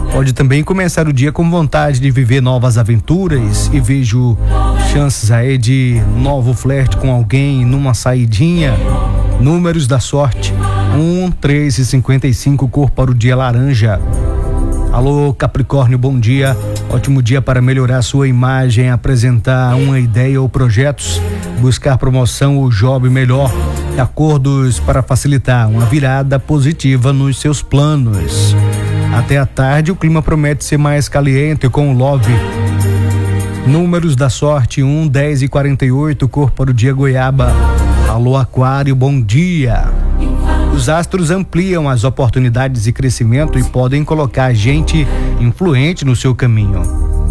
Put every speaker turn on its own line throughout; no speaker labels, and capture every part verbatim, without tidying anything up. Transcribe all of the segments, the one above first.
Pode também começar o dia com vontade de viver novas aventuras e vejo chances aí de novo flerte com alguém numa saidinha. Números da sorte: um, três e cinquenta e cinco, cor para o dia laranja. Alô, Capricórnio, bom dia. Ótimo dia para melhorar sua imagem, apresentar uma ideia ou projetos, buscar promoção ou job melhor. Acordos para facilitar uma virada positiva nos seus planos. Até a tarde o clima promete ser mais caliente com o love. Números da sorte: um, dez e quarenta e oito, cor para o dia goiaba. Alô, Aquário, bom dia. Os astros ampliam as oportunidades de crescimento e podem colocar gente influente no seu caminho.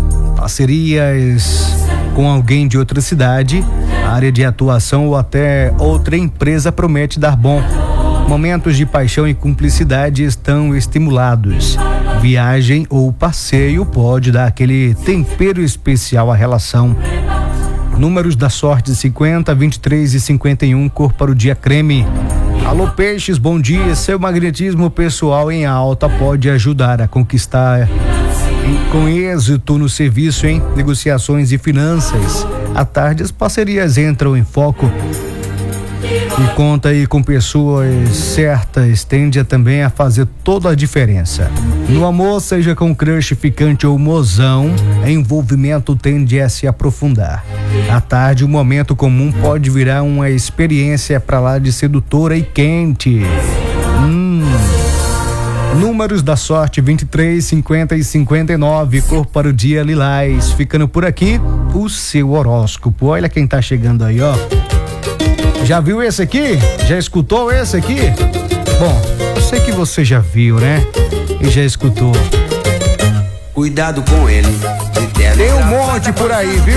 Parcerias com alguém de outra cidade, área de atuação ou até outra empresa promete dar bom. Momentos de paixão e cumplicidade estão estimulados. Viagem ou passeio pode dar aquele tempero especial à relação. Números da sorte: cinquenta, vinte e três e cinquenta e um, cor para o dia creme. Alô, Peixes, bom dia. Seu magnetismo pessoal em alta pode ajudar a conquistar com êxito no serviço, em negociações e finanças. À tarde as parcerias entram em foco e conta aí com pessoas certas, tende a também a fazer toda a diferença. No amor, seja com crush, ficante ou mozão, envolvimento tende a se aprofundar. À tarde, o momento comum pode virar uma experiência pra lá de sedutora e quente. Hum. Números da sorte: vinte e três, cinquenta e cinquenta e nove, cor para o dia lilás. Ficando por aqui o seu horóscopo. Olha quem tá chegando aí, ó. Já viu esse aqui? Já escutou esse aqui? Bom, eu sei que você já viu, né? E já escutou.
Cuidado com ele.
Tem um monte por aí, viu?